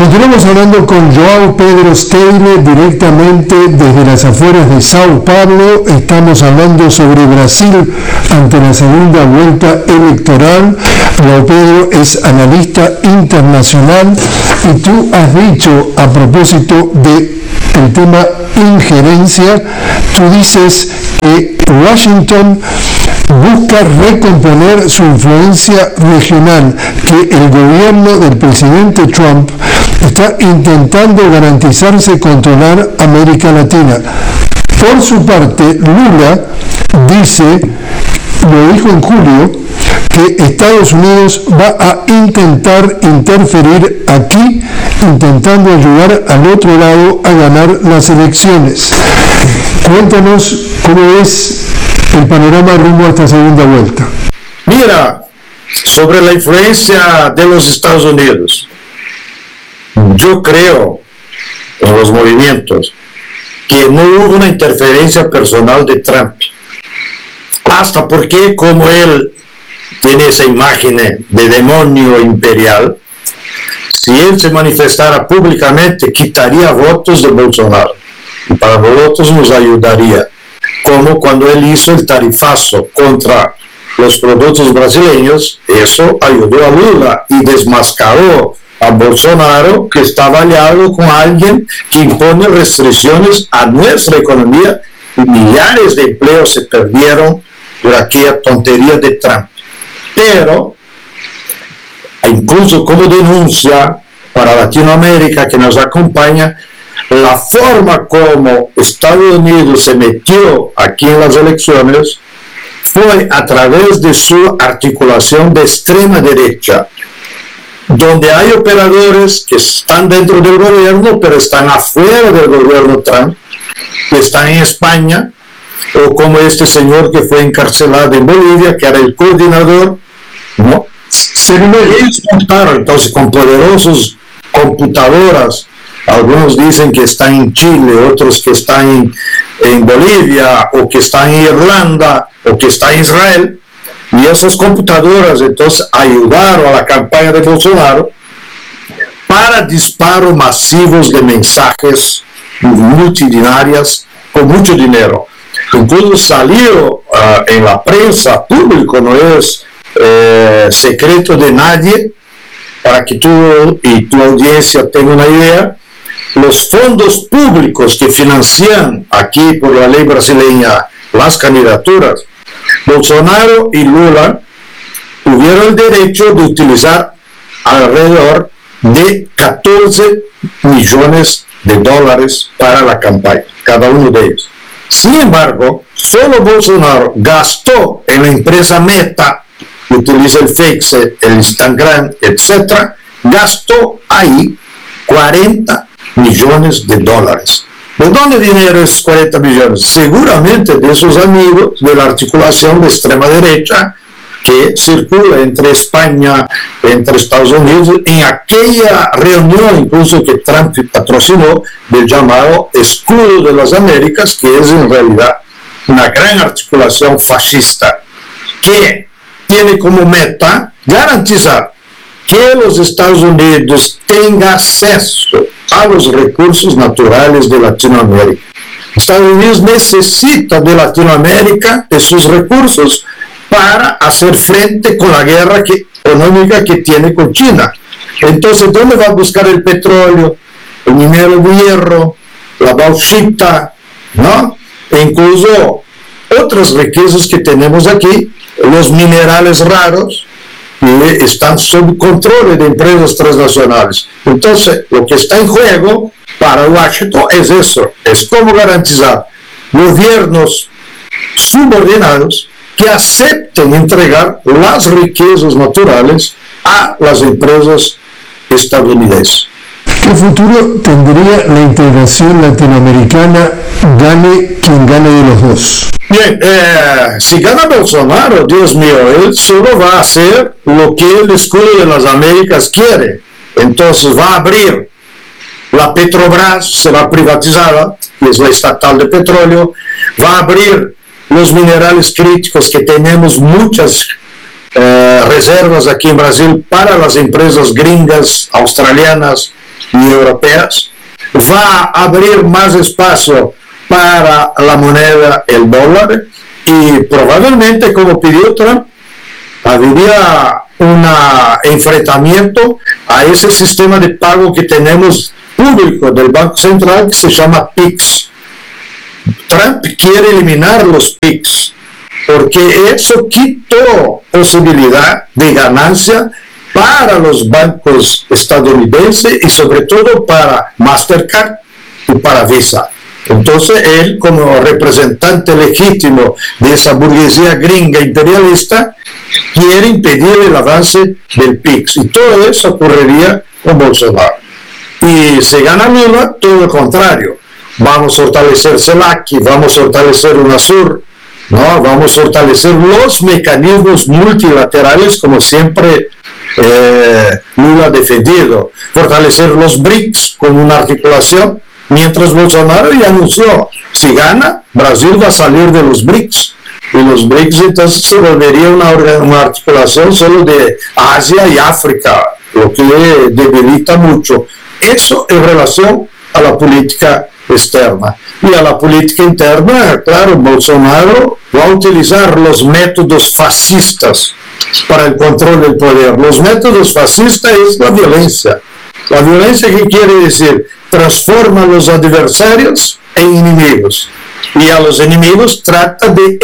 Continuamos hablando con João Pedro Steiner directamente desde las afueras de Sao Paulo. Estamos hablando sobre Brasil ante la segunda vuelta electoral. João Pedro es analista internacional y tú has dicho a propósito del tema injerencia, tú dices que Washington busca recomponer su influencia regional, que el gobierno del presidente Trump está intentando garantizarse controlar América Latina. Por su parte, Lula dice, lo dijo en julio, que Estados Unidos va a intentar interferir aquí, intentando ayudar al otro lado a ganar las elecciones. Cuéntanos cómo es el panorama rumbo a esta segunda vuelta. Mira, sobre la influencia de los Estados Unidos, yo creo en los movimientos que no hubo una interferencia personal de Trump, hasta porque como él tiene esa imagen de demonio imperial, si él se manifestara públicamente quitaría votos de Bolsonaro y para nosotros nos ayudaría, como cuando él hizo el tarifazo contra los productos brasileños. Eso ayudó a Lula y desmascaró a Bolsonaro, que estaba aliado con alguien que impone restricciones a nuestra economía, y millares de empleos se perdieron por aquella tontería de Trump. Pero, incluso como denuncia para Latinoamérica que nos acompaña, la forma como Estados Unidos se metió aquí en las elecciones fue a través de su articulación de extrema derecha, donde hay operadores que están dentro del gobierno, pero están afuera del gobierno Trump, que están en España, o como este señor que fue encarcelado en Bolivia, que era el coordinador, ¿no? Ellos montaron entonces con poderosos computadoras, algunos dicen que están en Chile, otros que están en Bolivia, o que están en Irlanda, o que están en Israel, y esas computadoras entonces ayudaron a la campaña de Bolsonaro para disparos masivos de mensajes multitudinarias con mucho dinero. Incluso salió en la prensa público, no es secreto de nadie, para que tú y tu audiencia tengan una idea. Los fondos públicos que financian aquí por la ley brasileña las candidaturas, Bolsonaro y Lula tuvieron el derecho de utilizar alrededor de 14 millones de dólares para la campaña, cada uno de ellos. Sin embargo, solo Bolsonaro gastó en la empresa Meta, que utiliza el Face, el Instagram, etc., gastó ahí 40 millones de dólares. ¿De dónde dinero esos 40 millones? Seguramente de sus amigos de la articulación de extrema derecha que circula entre España, entre Estados Unidos, en aquella reunión incluso que Trump patrocinó del llamado Escudo de las Américas, que es en realidad una gran articulación fascista que tiene como meta garantizar que los Estados Unidos tengan acceso a los recursos naturales de Latinoamérica. Estados Unidos necesita de Latinoamérica, de sus recursos, para hacer frente con la guerra económica que tiene con China. Entonces, ¿dónde va a buscar el petróleo, el minero de hierro, la bauxita, ¿no? E incluso otras riquezas que tenemos aquí, los minerales raros, que están sob control de empresas transnacionales. Entonces, lo que está en juego para Washington es eso, es cómo garantizar gobiernos subordinados que acepten entregar las riquezas naturales a las empresas estadounidenses. ¿Qué futuro tendría la integración latinoamericana, gane quien gane de los dos? Bien, si gana Bolsonaro, Dios mío, él solo va a hacer lo que el Escudo de las Américas quiere. Entonces va a abrir la Petrobras, será privatizada, que es la estatal de petróleo, va a abrir los minerales críticos, que tenemos muchas reservas aquí en Brasil para las empresas gringas, australianas, y europeas, va a abrir más espacio para la moneda, el dólar, y probablemente, como pidió Trump, habría un enfrentamiento a ese sistema de pago que tenemos público del Banco Central que se llama PIX. Trump quiere eliminar los PIX porque eso quitó posibilidad de ganancia para los bancos estadounidenses y sobre todo para Mastercard y para Visa. Entonces él, como representante legítimo de esa burguesía gringa imperialista, quiere impedir el avance del PIX, y todo eso ocurriría con Bolsonaro. Y si gana Lula, todo lo contrario. Vamos a fortalecer CELAC, vamos a fortalecer UNASUR, ¿no? Vamos a fortalecer los mecanismos multilaterales como siempre Lula ha defendido, fortalecer los BRICS con una articulación, mientras Bolsonaro ya anunció, si gana, Brasil va a salir de los BRICS, y los BRICS entonces se volvería una articulación solo de Asia y África, lo que debilita mucho. Eso en relación a la política externa. Y a la política interna, claro, Bolsonaro va a utilizar los métodos fascistas para el control del poder. Los métodos fascistas es la violencia. La violencia, ¿qué quiere decir? Transforma a los adversarios en enemigos. Y a los enemigos trata de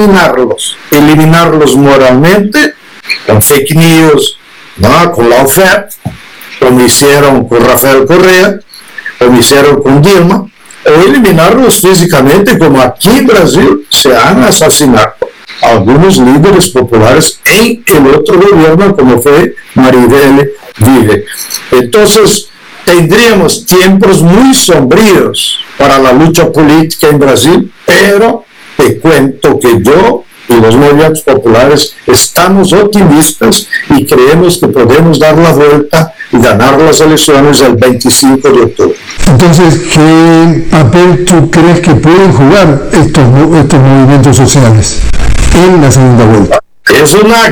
eliminarlos moralmente, con fake news, ¿no? Con la oferta, como hicieron con Rafael Correa, como hicieron con Dilma, o eliminarlos físicamente, como aquí en Brasil se han asesinado algunos líderes populares en el otro gobierno, como fue Maribel Vive. Entonces, tendríamos tiempos muy sombríos para la lucha política en Brasil, pero te cuento que yo y los movimientos populares estamos optimistas y creemos que podemos dar la vuelta y ganar las elecciones el 25 de octubre. Entonces, ¿qué papel tú crees que pueden jugar estos movimientos sociales en la segunda vuelta? Es una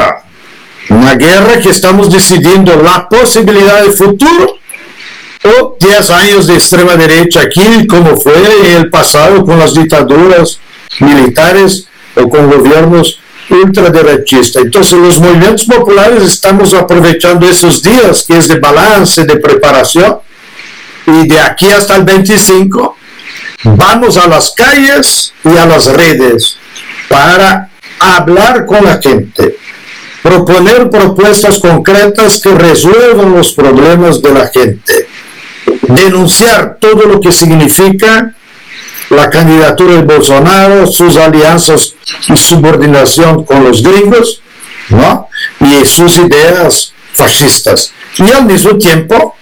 guerra que estamos decidiendo la posibilidad de futuro o 10 años de extrema derecha aquí, como fue en el pasado con las dictaduras militares o con gobiernos ultraderechistas. Entonces los movimientos populares estamos aprovechando esos días que es de balance, de preparación, y de aquí hasta el 25 vamos a las calles y a las redes para hablar con la gente, proponer propuestas concretas que resuelvan los problemas de la gente, denunciar todo lo que significa la candidatura de Bolsonaro, sus alianzas y subordinación con los gringos, ¿no? Y sus ideas fascistas. Y al mismo tiempo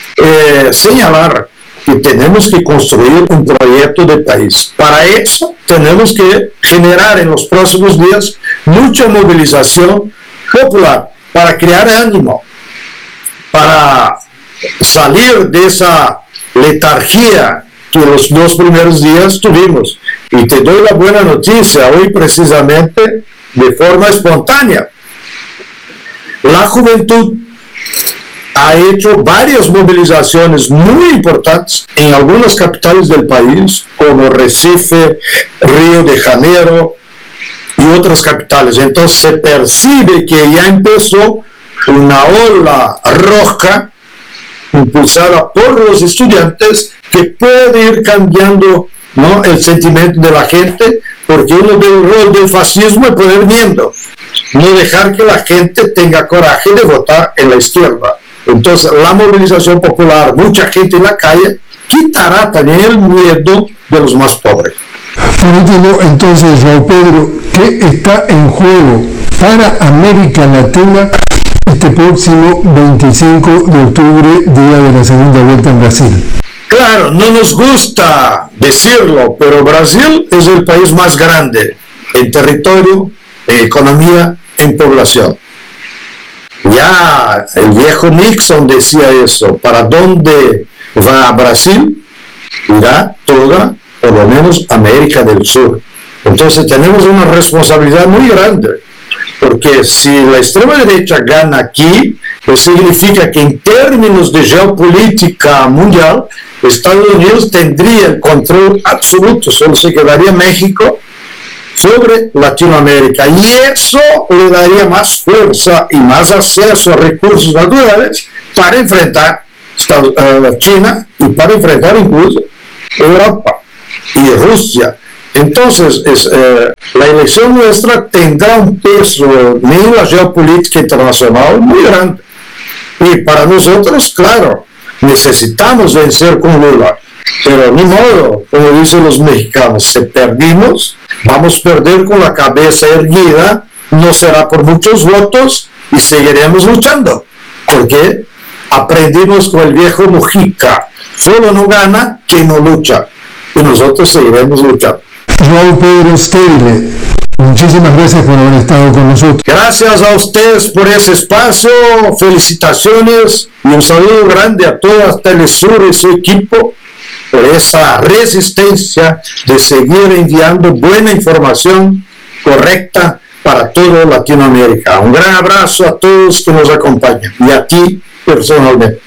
señalar que tenemos que construir un proyecto de país. Para eso tenemos que generar en los próximos días mucha movilización popular para crear ánimo, para salir de esa letargía que los 2 primeros días tuvimos. Y te doy la buena noticia, hoy precisamente, de forma espontánea, la juventud ha hecho varias movilizaciones muy importantes en algunas capitales del país, como Recife, Río de Janeiro y otras capitales. Entonces se percibe que ya empezó una ola roja impulsada por los estudiantes que puede ir cambiando, ¿no?, el sentimiento de la gente, porque uno ve el rol del fascismo y poner miedo, no dejar que la gente tenga coraje de votar en la izquierda. Entonces la movilización popular, mucha gente en la calle, quitará también el miedo de los más pobres. Por último, entonces, João Pedro, ¿qué está en juego para América Latina este próximo 25 de octubre, día de la segunda vuelta en Brasil? Claro, no nos gusta decirlo, pero Brasil es el país más grande en territorio, en economía, en población. Ya el viejo Nixon decía eso: para dónde va Brasil, irá toda, por lo menos, América del Sur. Entonces tenemos una responsabilidad muy grande, porque si la extrema derecha gana aquí, significa que en términos de geopolítica mundial, Estados Unidos tendría el control absoluto, solo se quedaría México sobre Latinoamérica, y eso le daría más fuerza y más acceso a recursos naturales para enfrentar China y para enfrentar incluso Europa y Rusia. Entonces, la elección nuestra tendrá un peso en la geopolítica internacional muy grande. Y para nosotros, claro, necesitamos vencer con Lula, pero ni modo, como dicen los mexicanos, si perdimos, vamos a perder con la cabeza erguida, no será por muchos votos y seguiremos luchando, porque aprendimos con el viejo Mujica, solo no gana quien no lucha, y nosotros seguiremos luchando. João Pedro Steile, muchísimas gracias por haber estado con nosotros. Gracias a ustedes por ese espacio, felicitaciones y un saludo grande a toda Telesur y su equipo por esa resistencia de seguir enviando buena información correcta para toda Latinoamérica. Un gran abrazo a todos que nos acompañan y a ti personalmente.